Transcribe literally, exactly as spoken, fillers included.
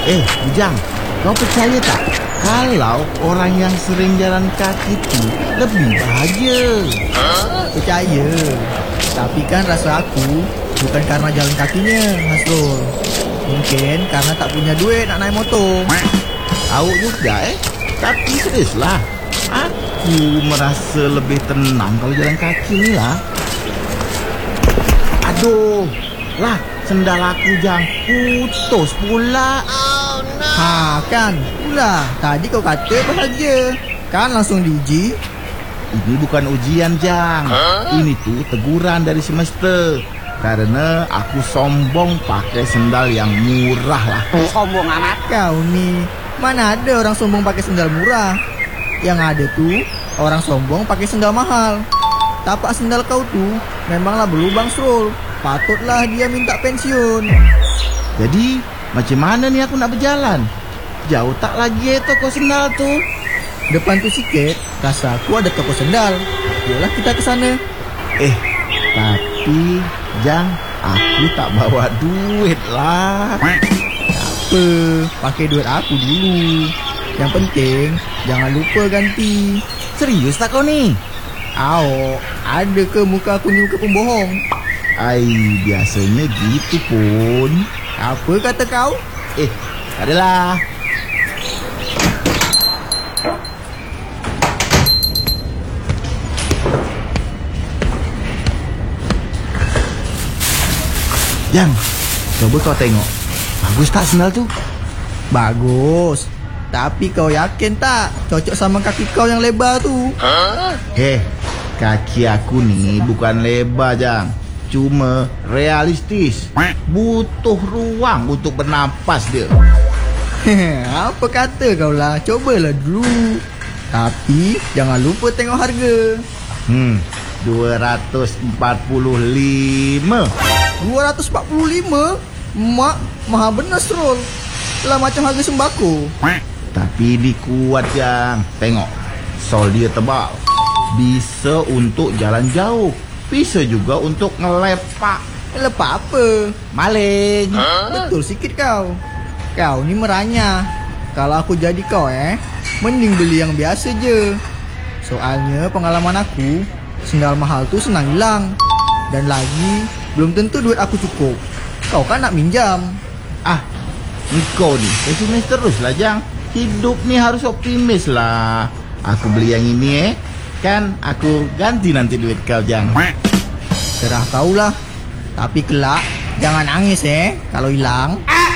Eh, Ujang, kau percaya tak? Kalau orang yang sering jalan kaki itu lebih bahagia. Percaya. Tapi kan rasa aku bukan karena jalan kakinya, Hasrul. Mungkin karena tak punya duit nak naik motor. Tahu juga eh. Tapi seriuslah, aku merasa lebih tenang kalau jalan kaki ni lah. Aduh, lah sendal aku Jang putus pula. Oh no. Ha kan, pula tadi kau kata bahagia. Kan langsung diuji. Ini bukan ujian Jang. Ini tuh teguran dari semester. Karena aku sombong pakai sendal yang murah lah. Sombong amat. Kau ni, mana ada orang sombong pakai sendal murah. Yang ada tuh orang sombong pakai sendal mahal. Tapak sendal kau tuh memanglah berlubang, Srul. Patutlah dia minta pensiun. Jadi macam mana ni aku nak berjalan? Jauh tak lagi toko sendal tu? Depan tu sikit, rasa aku ada toko sendal. Yolah kita ke sana. Eh, tapi Jang, aku tak bawa duit lah. Apa, pakai duit aku dulu. Yang penting jangan lupa ganti. Serius tak kau ni? Ao, ada ke muka aku ni muka pembohong? Ai, biasanya gitu pun. Apa kata kau? Eh, adalah. Jang, coba kau tengok. Bagus tak sendal tu? Bagus. Tapi kau yakin tak cocok sama kaki kau yang lebar tu? Eh, kaki aku ni bukan lebar Jang. Cuma realistis. Butuh ruang untuk bernapas dia. Apa kata kau lah, cobalah dulu. Tapi jangan lupa tengok harga. Hmm, dua ratus empat puluh lima. dua ratus empat puluh lima? Mak, mahal benar Srul. Lah macam harga sembako. Tapi ini kuat Jang. Tengok, sol dia tebal. Bisa untuk jalan jauh. Bisa juga untuk ngelepak. Lepak apa? Maling. Betul sikit kau. Kau ni meranyah. Kalau aku jadi kau eh, mending beli yang biasa je. Soalnya pengalaman aku, sendal mahal tu senang hilang. Dan lagi, belum tentu duit aku cukup. Kau kan nak minjam. Ah, engkau ni pesimis terus lah Jang. Hidup ni harus optimis lah. Aku beli yang ini eh. Kan aku ganti nanti duit kau Jang. Serah kau lah. Tapi kelak jangan nangis eh kalau hilang.